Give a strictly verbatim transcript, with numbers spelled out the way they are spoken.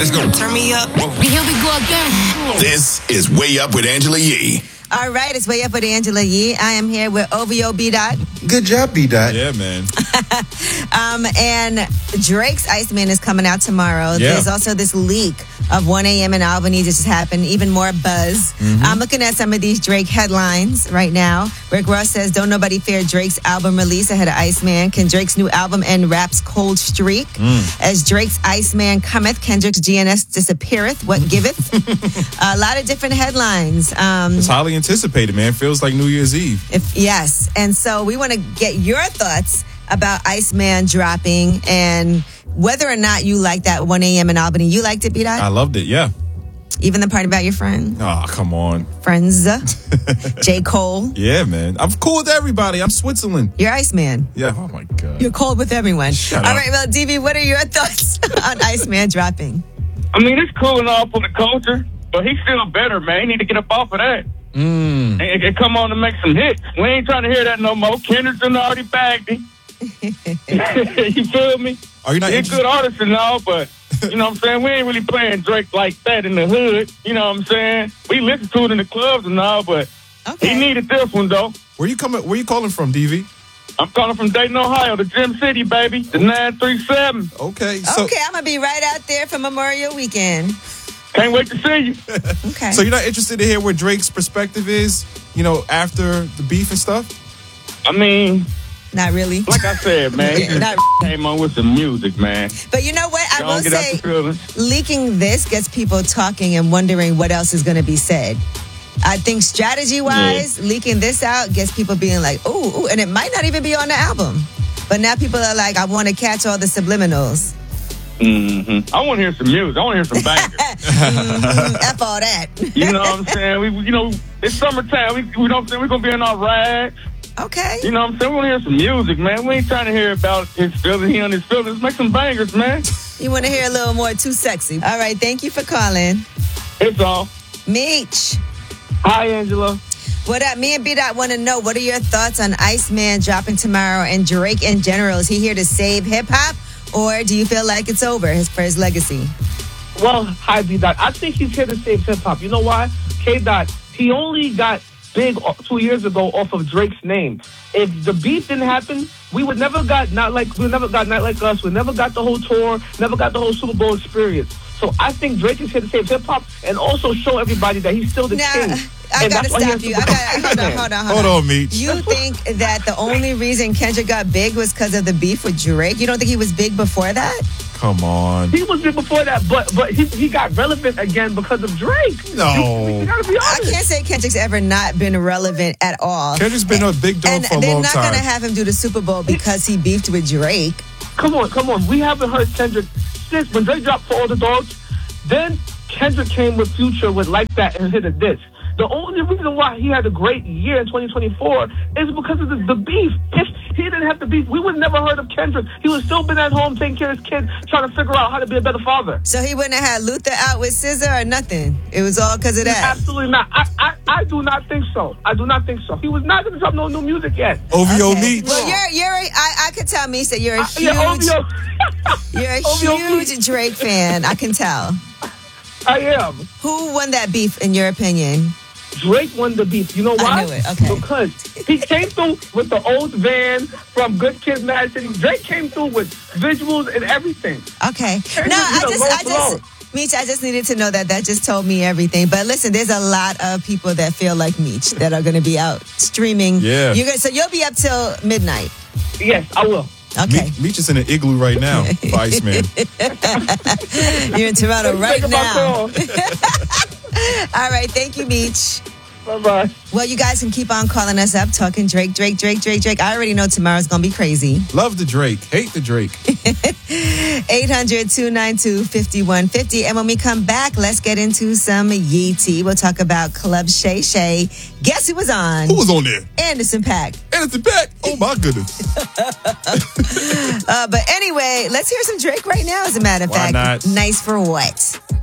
Let's go. Turn me up. Here we go again. This is Way Up with Angela Yee. All right, it's Way Up with Angela Yee. I am here with O V O B. Dot. Good job, B. Dot. Yeah, man. um, and Drake's Iceman is coming out tomorrow. Yeah. There's also this leak of one a.m. in Albany that just happened. Even more buzz. Mm-hmm. I'm looking at some of these Drake headlines right now. Rick Ross says, don't nobody fear Drake's album release ahead of Iceman. Can Drake's new album end rap's cold streak? Mm. As Drake's Iceman cometh, Kendrick's G N S disappeareth. What giveth? A lot of different headlines. Um, It's highly anticipated, man. Feels like New Year's Eve. If yes, and so we want to get your thoughts about Iceman dropping and whether or not you like that one a.m. in Albany. You liked it, B-Dot? I loved it, yeah. Even the part about your friend? Oh, come on. Friends. J. Cole. Yeah, man. I'm cool with everybody. I'm Switzerland. You're Iceman. Yeah. Oh, my God. You're cold with everyone. Shut all up. right, well, D V, what are your thoughts on Iceman dropping? I mean, it's cool and all for the culture, but he's still better, man. He need to get up off of that. Mm. And, and come on and make some hits. We ain't trying to hear that no more. Kendrick's done already bagged him. You feel me? Are you not He's a interested? good artist and all, but, you know what I'm saying? We ain't really playing Drake like that in the hood. You know what I'm saying? We listen to it in the clubs and all, but Okay. he needed this one, though. Where you coming? Where you calling from, D V? I'm calling from Dayton, Ohio, the Gym City, baby, the nine three seven. Okay. So, okay, I'm going to be right out there for Memorial Weekend. Can't wait to see you. Okay. so you're not interested to hear where Drake's perspective is, you know, after the beef and stuff? I mean, Not really. like I said, man, he Not just came on with some music, man. But you know what? I Don't will get out say the feelings. leaking this gets people talking and wondering what else is going to be said. I think strategy-wise, leaking this out gets people being like, ooh, ooh, and it might not even be on the album. But now people are like, I want to catch all the subliminals. Mm-hmm. I want to hear some music. I want to hear some bangers. Mhm, F all that. You know what I'm saying? We, you know, it's summertime. We, we know what I'm saying? We're going to be in our rags. Okay. You know what I'm saying? We want to hear some music, man. We ain't trying to hear about his feelings. He on his feelings. Make some bangers, man. You want to hear a little more too sexy. All right, thank you for calling. It's all. Meech, Hi, Angela. what up? Me and B-Dot want to know, what are your thoughts on Iceman dropping tomorrow and Drake in general? Is he here to save hip-hop, or do you feel like it's over his, for his legacy? Well, hi, B. Dot. I think he's here to save hip hop. You know why? K. Dot, he only got big two years ago off of Drake's name. If the beef didn't happen, we would never got not like we never got Not Like Us. We never got the whole tour. Never got the whole Super Bowl experience. So I think Drake is here to save hip hop and also show everybody that he's still the Now, king. I And gotta that's why he stop has to you. I become gotta, hold on, Iceman. hold on, hold Hold on. on, Meech. You think that the only reason Kendrick got big was because of the beef with Drake? You don't think he was big before that? Come on. He was big before that, but but he he got relevant again because of Drake. No. You, you gotta be I honest. can't say Kendrick's ever not been relevant at all. Kendrick's been a big dog And for a they're long not time. going to have him do the Super Bowl because he beefed with Drake. Come on, come on. We haven't heard Kendrick since when Drake dropped For All the Dogs. Then Kendrick came with Future with Like That and hit a diss. The only reason why he had a great year in twenty twenty-four is because of the, the beef. If he didn't have the beef, we would never heard of Kendrick. He would still been at home taking care of his kid, trying to figure out how to be a better father. So he wouldn't have had Luther out with S Z A or nothing. It was all because of that. Absolutely not. I, I, I do not think so. I do not think so. He was not going to drop no new music yet. O V O Okay. Meech. Well, you're you're a, I, I could tell me that you're a I- huge yeah, O V O. you're a O V O Meech. huge Drake fan. I can tell. I am. Who won that beef in your opinion? Drake won the beef. You know why? I knew it. Okay. Because he came through with the old van from Good Kid, Mad City. Drake came through with visuals and everything. Okay. And No, you I know, just, low I just, flow. Meech, I just needed to know that. That just told me everything. But listen, there's a lot of people that feel like Meech that are going to be out streaming. Yeah. You're gonna, so you'll be up till midnight. Yes, I will. Okay. Me- Meech is in an igloo right now for Iceman. You're in Toronto right Take my now. call. All right. Thank you, Meech. Bye-bye. Well, you guys can keep on calling us up, talking Drake, Drake, Drake, Drake, Drake. I already know tomorrow's going to be crazy. Love the Drake. Hate the Drake. eight hundred, two nine two, five one five zero. And when we come back, let's get into some Yee tea. We'll talk about Club Shay Shay. Guess who was on? Who was on there? Anderson .Paak. Anderson .Paak. Oh, my goodness. Uh, but anyway, let's hear some Drake right now, as a matter of Why fact. not? Nice for what?